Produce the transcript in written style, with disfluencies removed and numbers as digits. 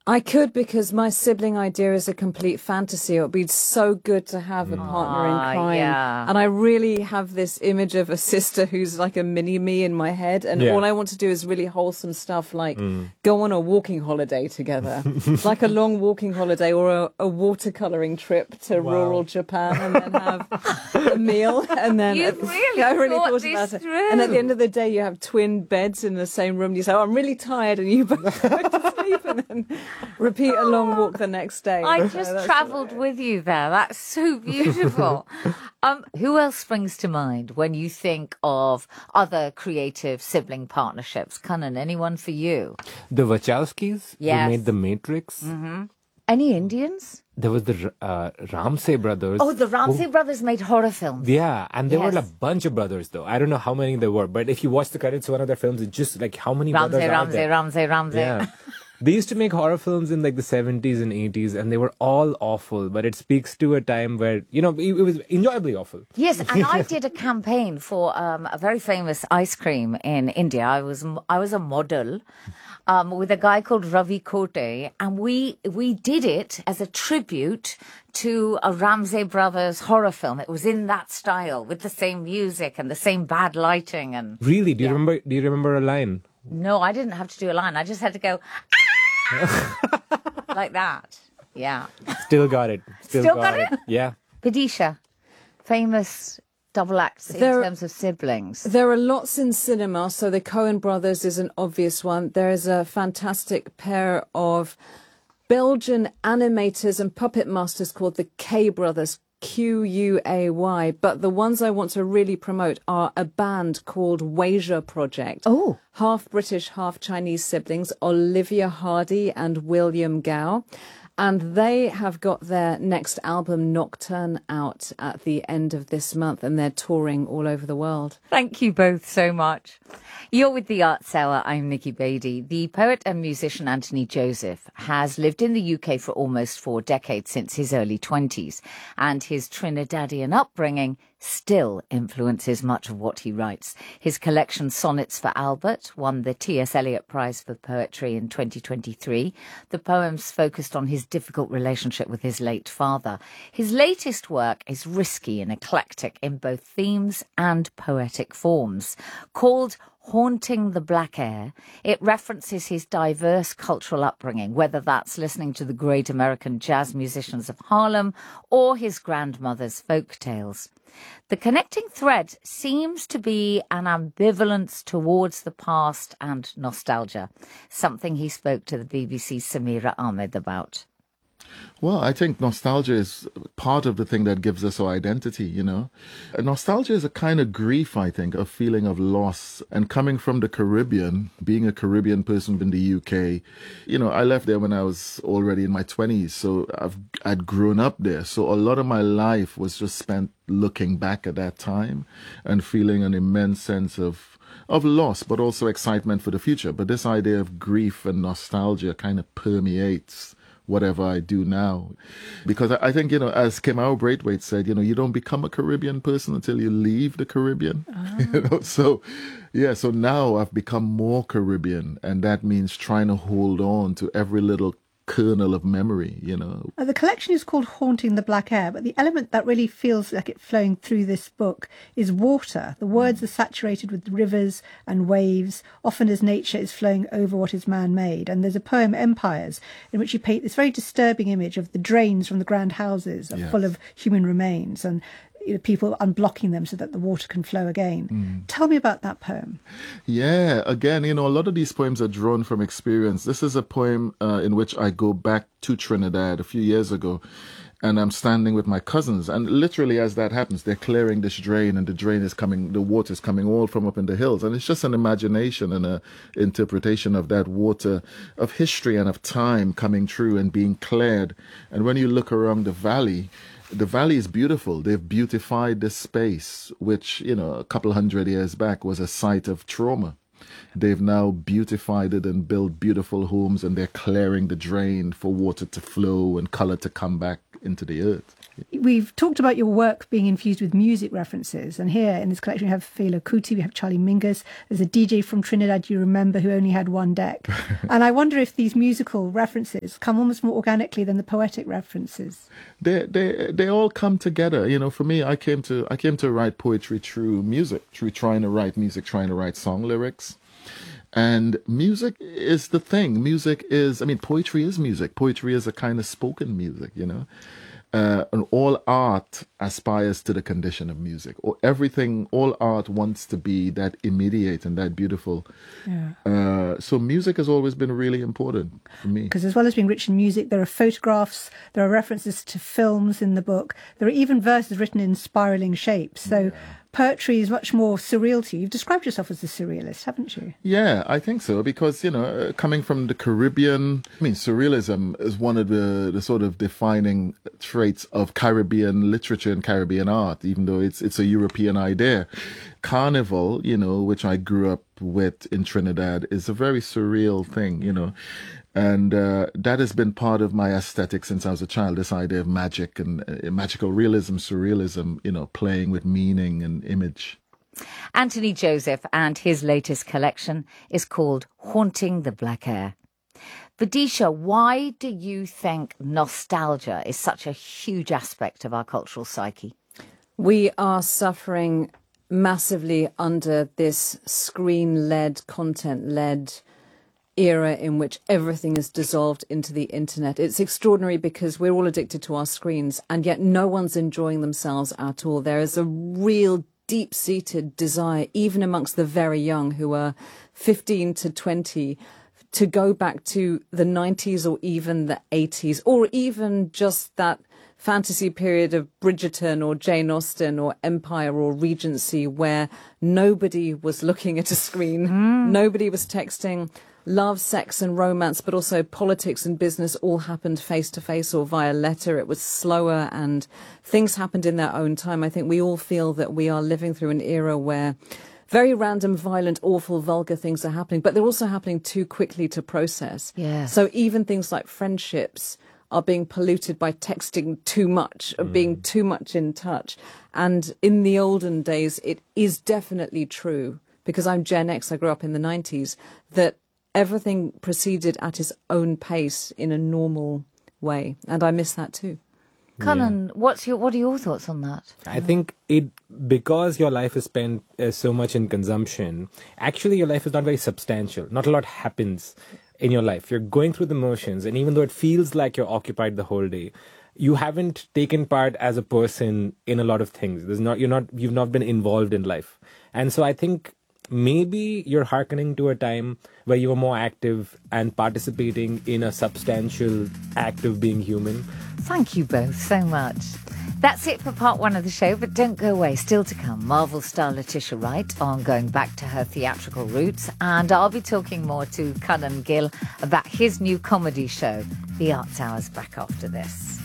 I could, because my sibling idea is a complete fantasy. It would be so good to have a partner in crime. Yeah. And I really have this image of a sister who's like a mini me in my head. And all I want to do is really wholesome stuff, like go on a walking holiday together, like a long walking holiday, or a watercoloring trip to rural Japan, and then have a meal. And then I really thought about it. through. And at the end of the day, you have twin beds in the same room. You say, "Oh, I'm really tired," and you both go to sleep, and then repeat a long walk the next day. I just travelled with you there. That's so beautiful. Who else springs to mind when you think of other creative sibling partnerships? Kanan, anyone for you? The Wachowskis, Yes. who made The Matrix. Any Indians? There was the Ramsay brothers. Oh, the Ramsay brothers made horror films. Yeah, and there were Yes. a bunch of brothers, though. I don't know how many there were, but if you watch the credits of one of their films, it's just like how many brothers are there? Ramsay. Yeah. They used to make horror films in like the 70s and 80s, and they were all awful, but it speaks to a time where, you know, it was enjoyably awful. Yes, and I did a campaign for a very famous ice cream in India. I was a model with a guy called Ravi Kote, and we did it as a tribute to a Ramsay Brothers horror film. It was in that style, with the same music and the same bad lighting. And Really? Do you remember a line? no, I didn't have to do a line. I just had to go like that. Yeah. Still got it. Still got it? Yeah. Vidisha, famous double acts in terms of siblings. There are lots in cinema, so the Coen brothers is an obvious one. There is a fantastic pair of Belgian animators and puppet masters called the K brothers, Quay, but the ones I want to really promote are a band called Wager Project. Oh. Half British, half Chinese siblings, Olivia Hardy and William Gao. And they have got their next album, Nocturne, out at the end of this month, and they're touring all over the world. Thank you both so much. You're with the Arts Hour. I'm Nikki Beattie. The poet and musician Anthony Joseph has lived in the UK for almost 4 decades, since his early 20s, and his Trinidadian upbringing still influences much of what he writes. His collection Sonnets for Albert won the T.S. Eliot Prize for Poetry in 2023. The poems focused on his difficult relationship with his late father. His latest work is risky and eclectic in both themes and poetic forms. Called Haunting the Black Air, it references his diverse cultural upbringing, whether that's listening to the great American jazz musicians of Harlem or his grandmother's folk tales. The connecting thread seems to be an ambivalence towards the past and nostalgia, something he spoke to the BBC's Samira Ahmed about. Well, I think nostalgia is part of the thing that gives us our identity, you know. Nostalgia is a kind of grief, I think, a feeling of loss. And coming from the Caribbean, being a Caribbean person in the UK, you know, I left there when I was already in my 20s. So I'd grown up there. So a lot of my life was just spent looking back at that time and feeling an immense sense of loss, but also excitement for the future. But this idea of grief and nostalgia kind of permeates whatever I do now. Because I think, you know, as Kamau Braithwaite said, you know, you don't become a Caribbean person until you leave the Caribbean. You know, so now I've become more Caribbean, and that means trying to hold on to every little kernel of memory, you know. The collection is called Haunting the Black Air, but the element that really feels like it flowing through this book is water. The words are saturated with rivers and waves, often as nature is flowing over what is man-made. And there's a poem, Empires, in which you paint this very disturbing image of the drains from the grand houses are full of human remains, and you know, people unblocking them so that the water can flow again. Tell me about that poem. Yeah, again, you know, a lot of these poems are drawn from experience. This is a poem in which I go back to Trinidad a few years ago, and I'm standing with my cousins, and literally as that happens, they're clearing this drain, and the drain is coming, the water is coming all from up in the hills, and it's just an imagination and an interpretation of that water, of history and of time coming through and being cleared. And when you look around the valley is beautiful. They've beautified this space, which, you know, a couple 100 years back was a site of trauma. They've now beautified it and built beautiful homes, and they're clearing the drain for water to flow and color to come back into the earth. We've talked about your work being infused with music references, and here in this collection we have Fela Kuti, we have Charlie Mingus, there's a DJ from Trinidad you remember who only had one deck. And I wonder if these musical references come almost more organically than the poetic references. They all come together. You know, for me, I came to write poetry through music, through trying to write music, trying to write song lyrics. And music is the thing. Music is, I mean, poetry is music. Poetry is a kind of spoken music, you know. And all art aspires to the condition of music. Or everything, all art wants to be that immediate and that beautiful. Yeah. So music has always been really important for me. Because as well as being rich in music, there are photographs, there are references to films in the book. There are even verses written in spiraling shapes. So poetry is much more surreal to you. You've described yourself as a surrealist, haven't you? Yeah, I think so, because, you know, coming from the Caribbean, I mean, surrealism is one of the sort of defining traits of Caribbean literature and Caribbean art, even though it's a European idea. Carnival, you know, which I grew up with in Trinidad, is a very surreal thing, you know. And that has been part of my aesthetic since I was a child, this idea of magic and magical realism, surrealism, you know, playing with meaning and image. Anthony Joseph, and his latest collection is called Haunting the Black Air. Vidisha, why do you think nostalgia is such a huge aspect of our cultural psyche? We are suffering massively under this screen-led, content-led era in which everything is dissolved into the internet. It's extraordinary because we're all addicted to our screens, and yet no one's enjoying themselves at all. There is a real deep-seated desire, even amongst the very young who are 15 to 20, to go back to the 90s or even the 80s, or even just that fantasy period of Bridgerton or Jane Austen or Empire or Regency, where nobody was looking at a screen, nobody was texting. Love, sex and romance, but also politics and business all happened face-to-face or via letter. It was slower and things happened in their own time. I think we all feel that we are living through an era where very random, violent, awful, vulgar things are happening, but they're also happening too quickly to process. Yeah. So even things like friendships are being polluted by texting too much, or being too much in touch. And in the olden days, it is definitely true, because I'm Gen X, I grew up in the 90s, that everything proceeded at its own pace in a normal way. And I miss that too. Conan, what are your thoughts on that? I think because your life is spent so much in consumption, actually your life is not very substantial. Not a lot happens in your life. You're going through the motions, and even though it feels like you're occupied the whole day, you haven't taken part as a person in a lot of things. You've not been involved in life. And so I think maybe you're hearkening to a time where you were more active and participating in a substantial act of being human. Thank you both so much. That's it for part one of the show, but don't go away. Still to come, Marvel star Letitia Wright on going back to her theatrical roots, and I'll be talking more to Conan Gill about his new comedy show, The Arts Hour's back after this.